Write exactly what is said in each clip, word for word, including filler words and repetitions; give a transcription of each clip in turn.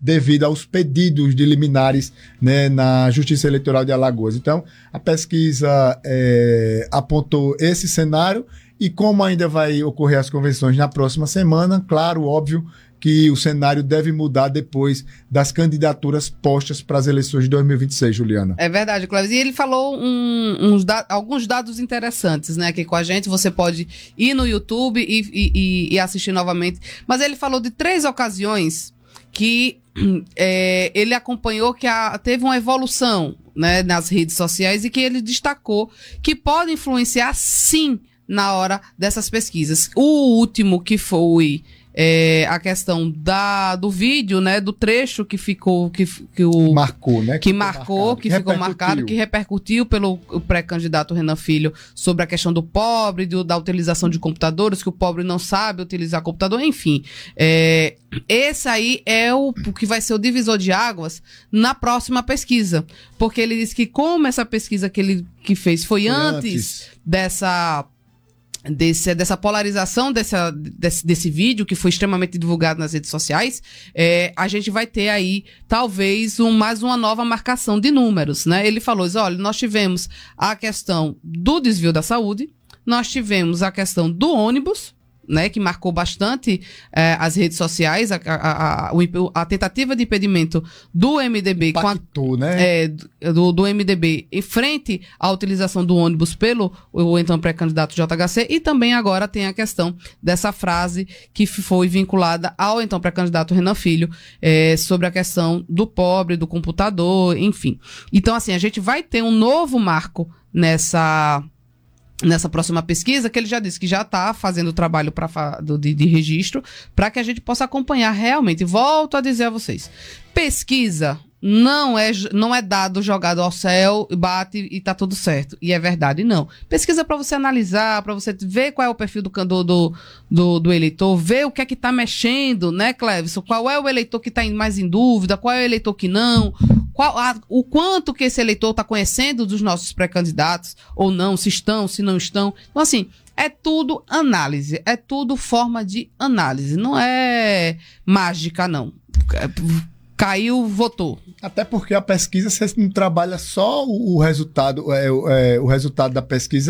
devido aos pedidos de liminares, né, na Justiça Eleitoral de Alagoas. Então, a pesquisa é, apontou esse cenário e como ainda vai ocorrer as convenções na próxima semana, claro, óbvio, que o cenário deve mudar depois das candidaturas postas para as eleições de dois mil e vinte e seis, Juliana. É verdade, Clévis. E ele falou um, uns da, alguns dados interessantes, né, aqui com a gente. Você pode ir no YouTube e, e, e assistir novamente. Mas ele falou de três ocasiões que é, ele acompanhou que a, teve uma evolução, né, nas redes sociais e que ele destacou que pode influenciar, sim, na hora dessas pesquisas. O último que foi... É, a questão da, do vídeo, né, do trecho que ficou, que, que o marcou, né, que, que marcou, que, que ficou marcado, que repercutiu pelo pré-candidato Renan Filho sobre a questão do pobre, do, da utilização de computadores, que o pobre não sabe utilizar computador, enfim. É, esse aí é o, o que vai ser o divisor de águas na próxima pesquisa, porque ele disse que como essa pesquisa que ele que fez foi, foi antes, antes dessa Desse, dessa polarização dessa, desse, desse vídeo que foi extremamente divulgado nas redes sociais, é, a gente vai ter aí talvez um, mais uma nova marcação de números, né? Ele falou, olha, nós tivemos a questão do desvio da saúde, nós tivemos a questão do ônibus, né, que marcou bastante eh, as redes sociais, a, a, a, a tentativa de impedimento do M D B, Pactou, com a, né? é, do, do M D B em frente à utilização do ônibus pelo o então pré-candidato J H C, e também agora tem a questão dessa frase que foi vinculada ao então pré-candidato Renan Filho, eh, sobre a questão do pobre, do computador, enfim. Então, assim, a gente vai ter um novo marco nessa... nessa próxima pesquisa, que ele já disse que já está fazendo o trabalho pra, do, de, de registro, para que a gente possa acompanhar realmente. Volto a dizer a vocês, pesquisa não é, não é dado jogado ao céu, bate e tá tudo certo. E é verdade, não. Pesquisa para você analisar, para você ver qual é o perfil do, do, do, do eleitor, ver o que é que tá mexendo, né, Clévis? Qual é o eleitor que está mais em dúvida, qual é o eleitor que não, qual, a, o quanto que esse eleitor está conhecendo dos nossos pré-candidatos, ou não, se estão, se não estão. Então, assim, é tudo análise, é tudo forma de análise, não é mágica, não. Caiu, votou. Até porque a pesquisa, você não trabalha só o, o resultado, é, é, o resultado da pesquisa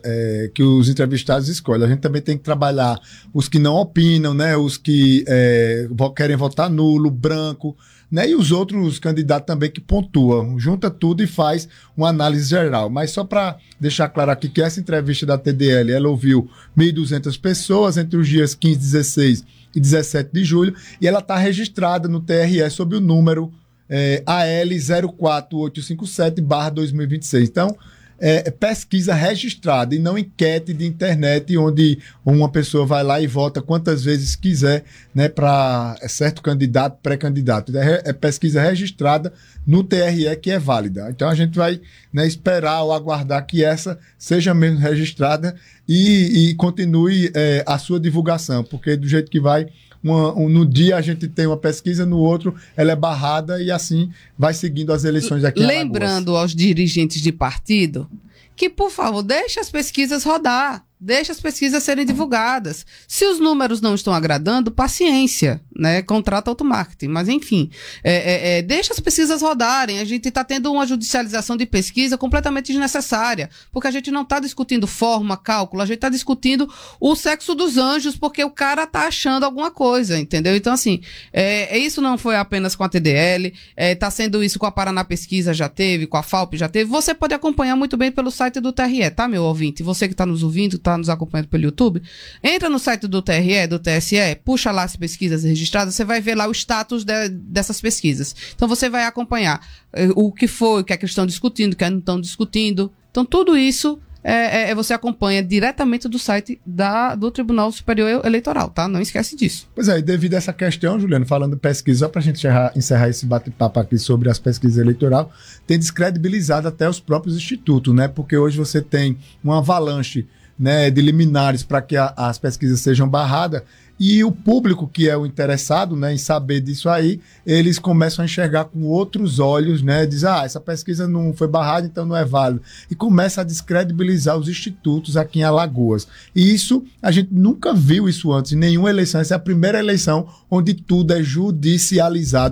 é, que os entrevistados escolhem. A gente também tem que trabalhar os que não opinam, né? Os que é, querem votar nulo, branco, né? E os outros candidatos também que pontuam. Junta tudo e faz uma análise geral. Mas só para deixar claro aqui que essa entrevista da T D L, ela ouviu mil e duzentas pessoas entre os dias quinze, dezesseis e dezessete de julho, e ela está registrada no T R E sob o número é, A L zero quatro oito cinco sete barra dois mil e vinte e seis. Então, é pesquisa registrada e não enquete de internet, onde uma pessoa vai lá e vota quantas vezes quiser, né, para certo candidato, pré-candidato. É, é pesquisa registrada no T R E que é válida. Então a gente vai, né, esperar ou aguardar que essa seja mesmo registrada e, e continue é, a sua divulgação, porque do jeito que vai, Uma, um, no dia a gente tem uma pesquisa, no outro ela é barrada e assim vai seguindo as eleições aqui em Alagoas. Lembrando aos dirigentes de partido que, por favor, deixe as pesquisas rodar. Deixa as pesquisas serem divulgadas. Se os números não estão agradando, paciência, né? Contrata automarketing. Mas, enfim, é, é, é, deixa as pesquisas rodarem. A gente está tendo uma judicialização de pesquisa completamente desnecessária, porque a gente não está discutindo forma, cálculo, a gente está discutindo o sexo dos anjos, porque o cara está achando alguma coisa, entendeu? Então, assim, é, isso não foi apenas com a T D L, está é, sendo isso com a Paraná Pesquisa, já teve, com a FAUP já teve. Você pode acompanhar muito bem pelo site do T R E, tá, meu ouvinte? Você que está nos ouvindo, tá nos acompanhando pelo YouTube, entra no site do T R E, do T S E, puxa lá as pesquisas registradas, você vai ver lá o status de, dessas pesquisas. Então você vai acompanhar eh, o que foi, o que é que eles estão discutindo, o que não estão discutindo. Então tudo isso é, é, você acompanha diretamente do site da, do Tribunal Superior Eleitoral, tá? Não esquece disso. Pois é, e devido a essa questão, Juliano, falando de pesquisa, só para a gente encerrar, encerrar esse bate-papo aqui sobre as pesquisas eleitorais, tem descredibilizado até os próprios institutos, né? Porque hoje você tem uma avalanche, né, de liminares para que a, as pesquisas sejam barradas, e o público que é o interessado, né, em saber disso aí, eles começam a enxergar com outros olhos, né, diz, ah, essa pesquisa não foi barrada, então não é válida, e começa a descredibilizar os institutos aqui em Alagoas. E isso, a gente nunca viu isso antes, em nenhuma eleição, essa é a primeira eleição onde tudo é judicializado.